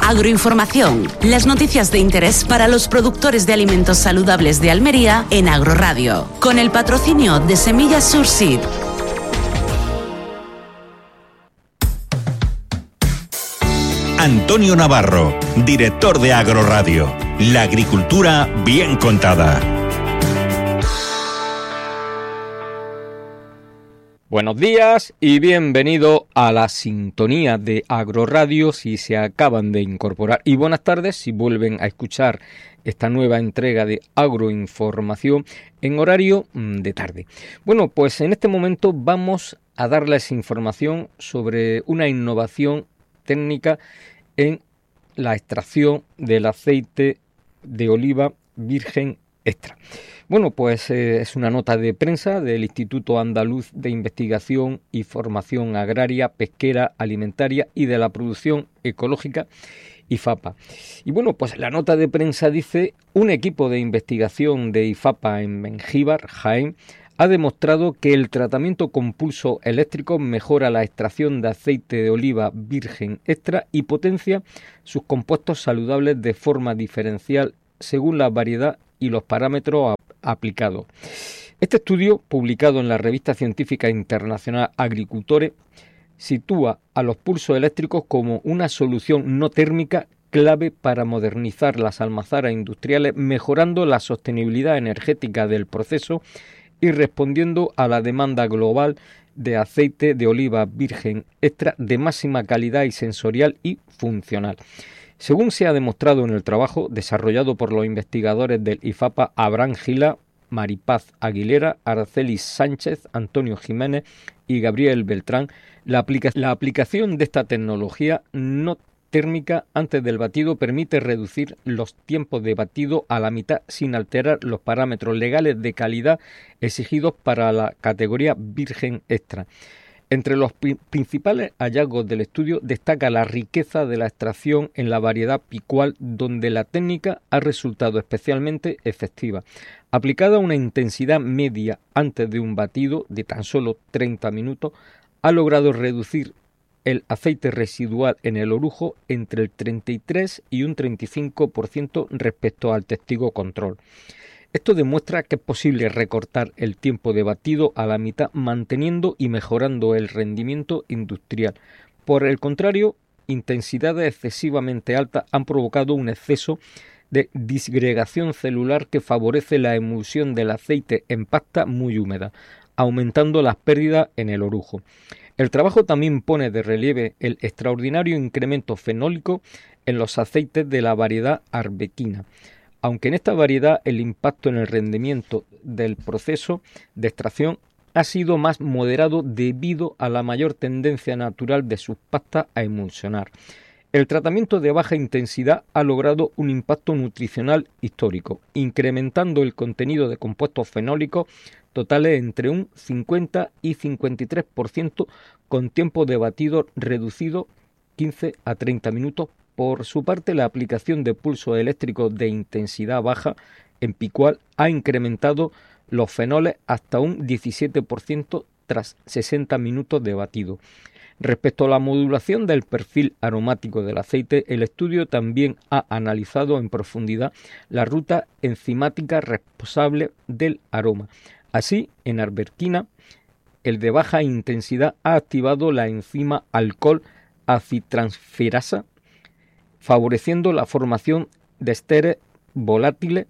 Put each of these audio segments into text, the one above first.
Agroinformación, las noticias de interés para los productores de alimentos saludables de Almería en Agroradio, con el patrocinio de Semillas Surseed. Antonio Navarro, director de Agroradio. La agricultura bien contada. Buenos días y bienvenido a la sintonía de Agroradio si se acaban de incorporar. Y buenas tardes si vuelven a escuchar esta nueva entrega de Agroinformación en horario de tarde. Bueno, pues en este momento vamos a darles información sobre una innovación técnica en la extracción del aceite de oliva virgen extra. Bueno, pues es una nota de prensa del Instituto Andaluz de Investigación y Formación Agraria, Pesquera, Alimentaria y de la Producción Ecológica, IFAPA. Y bueno, pues la nota de prensa dice: un equipo de investigación de IFAPA en Mengíbar, Jaén, ha demostrado que el tratamiento con pulso eléctrico mejora la extracción de aceite de oliva virgen extra y potencia sus compuestos saludables de forma diferencial según la variedad y los parámetros aplicados. Este estudio, publicado en la revista científica internacional Agricultores, sitúa a los pulsos eléctricos como una solución no térmica clave para modernizar las almazaras industriales, mejorando la sostenibilidad energética del proceso y respondiendo a la demanda global de aceite de oliva virgen extra de máxima calidad y sensorial y funcional. Según se ha demostrado en el trabajo desarrollado por los investigadores del IFAPA Abraham Gila, Maripaz Aguilera, Araceli Sánchez, Antonio Jiménez y Gabriel Beltrán, la aplicación de esta tecnología no térmica antes del batido permite reducir los tiempos de batido a la mitad sin alterar los parámetros legales de calidad exigidos para la categoría virgen extra. Entre los principales hallazgos del estudio destaca la riqueza de la extracción en la variedad picual, donde la técnica ha resultado especialmente efectiva. Aplicada a una intensidad media antes de un batido de tan solo 30 minutos, ha logrado reducir el aceite residual en el orujo entre el 33 y un 35% respecto al testigo control. Esto demuestra que es posible recortar el tiempo de batido a la mitad manteniendo y mejorando el rendimiento industrial. Por el contrario, intensidades excesivamente altas han provocado un exceso de disgregación celular que favorece la emulsión del aceite en pasta muy húmeda, aumentando las pérdidas en el orujo. El trabajo también pone de relieve el extraordinario incremento fenólico en los aceites de la variedad arbequina. Aunque en esta variedad el impacto en el rendimiento del proceso de extracción ha sido más moderado debido a la mayor tendencia natural de sus pastas a emulsionar. El tratamiento de baja intensidad ha logrado un impacto nutricional histórico, incrementando el contenido de compuestos fenólicos totales entre un 50 y 53% con tiempo de batido reducido 15 a 30 minutos. Por su parte, la aplicación de pulsos eléctricos de intensidad baja en picual ha incrementado los fenoles hasta un 17% tras 60 minutos de batido. Respecto a la modulación del perfil aromático del aceite, el estudio también ha analizado en profundidad la ruta enzimática responsable del aroma. Así, en arbequina, el de baja intensidad ha activado la enzima alcohol aciltransferasa, favoreciendo la formación de esteres volátiles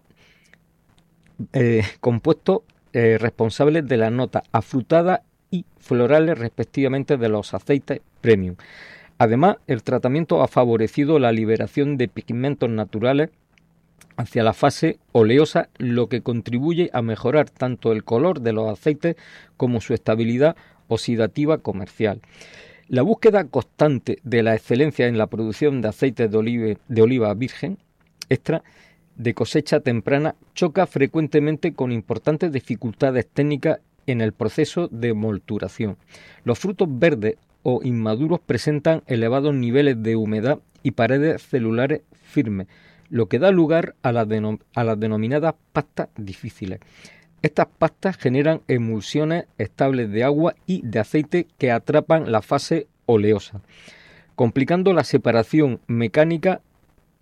compuestos responsables de las notas afrutadas y florales respectivamente de los aceites premium. Además, el tratamiento ha favorecido la liberación de pigmentos naturales hacia la fase oleosa, lo que contribuye a mejorar tanto el color de los aceites como su estabilidad oxidativa comercial. La búsqueda constante de la excelencia en la producción de aceites de oliva virgen extra de cosecha temprana choca frecuentemente con importantes dificultades técnicas en el proceso de molturación. Los frutos verdes o inmaduros presentan elevados niveles de humedad y paredes celulares firmes, lo que da lugar a las denominadas pastas difíciles. Estas pastas generan emulsiones estables de agua y de aceite que atrapan la fase oleosa, complicando la separación mecánica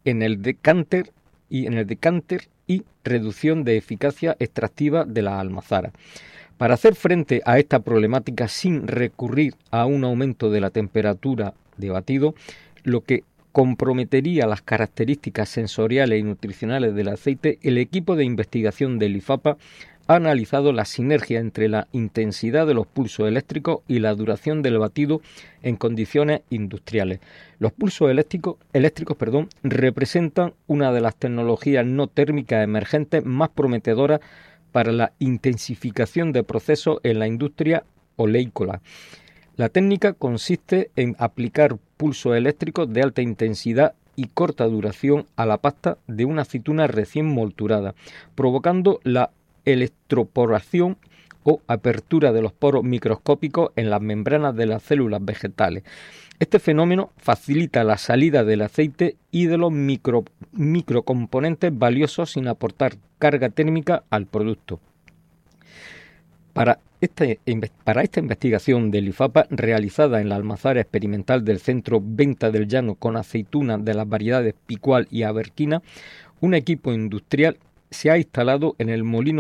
en el decánter y reducción de eficacia extractiva de la almazara. Para hacer frente a esta problemática sin recurrir a un aumento de la temperatura de batido, lo que comprometería las características sensoriales y nutricionales del aceite, el equipo de investigación del IFAPA ha analizado la sinergia entre la intensidad de los pulsos eléctricos y la duración del batido en condiciones industriales. Los pulsos eléctricos representan una de las tecnologías no térmicas emergentes más prometedoras para la intensificación de procesos en la industria oleícola. La técnica consiste en aplicar pulsos eléctricos de alta intensidad y corta duración a la pasta de una aceituna recién molturada, provocando la electroporación o apertura de los poros microscópicos en las membranas de las células vegetales. Este fenómeno facilita la salida del aceite y de los microcomponentes valiosos sin aportar carga térmica al producto. Para esta investigación del IFAPA, realizada en la almazara experimental del Centro Venta del Llano con aceitunas de las variedades Picual y Aberquina, un equipo industrial se ha instalado en el molino